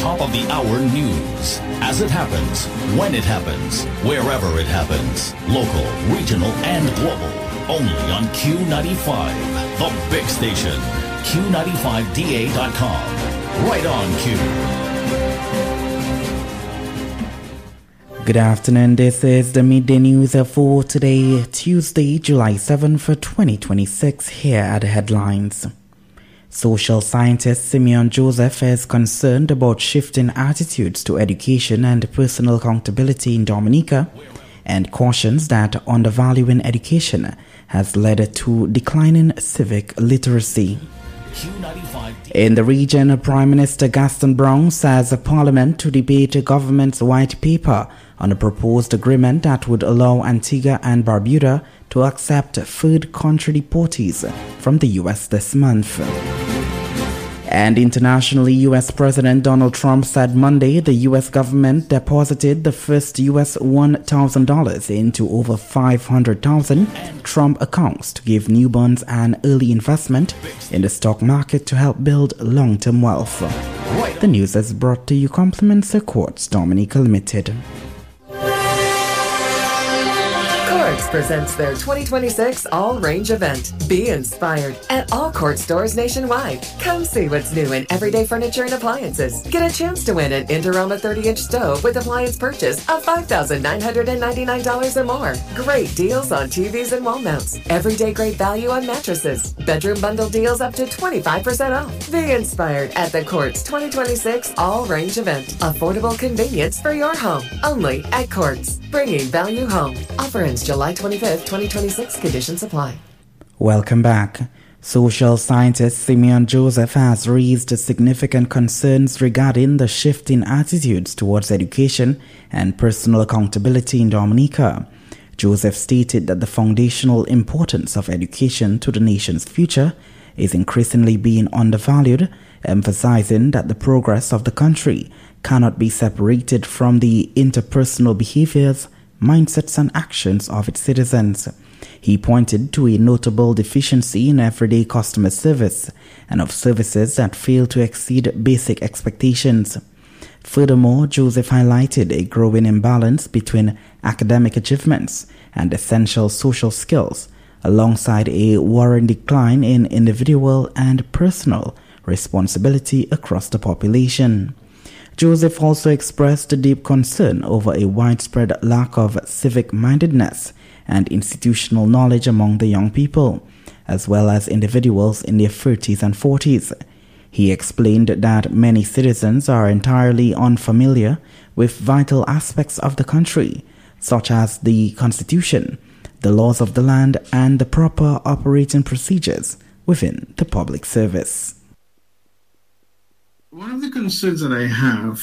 top of the hour news. As it happens, when it happens, wherever it happens. Local, regional, and global. Only on Q95, the big station. Q95DA.com. Right on Q. Good afternoon, this is the midday news for today, Tuesday, July 7th, 2026. Here are the headlines. Social scientist Simeon Joseph is concerned about shifting attitudes to education and personal accountability in Dominica and cautions that undervaluing education has led to declining civic literacy. In the region, Prime Minister Gaston Brown says Parliament to debate the government's white paper on a proposed agreement that would allow Antigua and Barbuda to accept third country deportees from the U.S. this month. And internationally, U.S. President Donald Trump said Monday the U.S. government deposited the first U.S. $1,000 into over 500,000 Trump accounts to give newborns an early investment in the stock market to help build long-term wealth. The news is brought to you compliments of Quartz Dominica Limited. Quartz presents their 2026 All-Range event. Be inspired at all Quartz stores nationwide. Come see what's new in everyday furniture and appliances. Get a chance to win an Indorama 30-inch stove with appliance purchase of $5,999 or more. Great deals on TVs and wall mounts. Everyday great value on mattresses. Bedroom bundle deals up to 25% off. Be inspired at the Quartz 2026 All-Range event. Affordable convenience for your home. Only at Quartz. Bringing value home. Offer ends July 25th, 2026. Conditions apply. Welcome back. Social scientist Simeon Joseph has raised significant concerns regarding the shifting attitudes towards education and personal accountability in Dominica. Joseph stated that the foundational importance of education to the nation's future is increasingly being undervalued, emphasizing that the progress of the country cannot be separated from the interpersonal behaviors, mindsets, and actions of its citizens. He pointed to a notable deficiency in everyday customer service and of services that fail to exceed basic expectations. Furthermore, Joseph highlighted a growing imbalance between academic achievements and essential social skills, alongside a worrying decline in individual and personal responsibility across the population. Joseph also expressed a deep concern over a widespread lack of civic-mindedness and institutional knowledge among the young people, as well as individuals in their 30s and 40s. He explained that many citizens are entirely unfamiliar with vital aspects of the country, such as the Constitution, the laws of the land, and the proper operating procedures within the public service. One of the concerns that I have